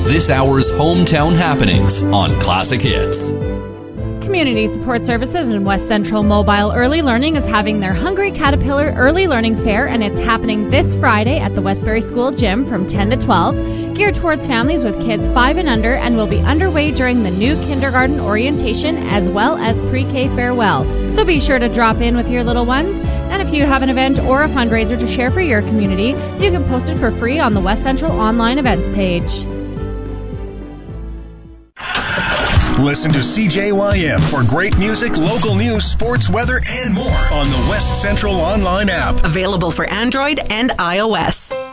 this hour's hometown happenings on Classic Hits. Community Support Services and West Central Mobile Early Learning is having their Hungry Caterpillar Early Learning Fair, and it's happening this Friday at the Westbury School Gym from 10 to 12, geared towards families with kids 5 and under, and will be underway during the new kindergarten orientation as well as pre-K farewell. So be sure to drop in with your little ones, and if you have an event or a fundraiser to share for your community, you can post it for free on the West Central online events page. Listen to CJYM for great music, local news, sports, weather, and more on the West Central online app. Available for Android and iOS.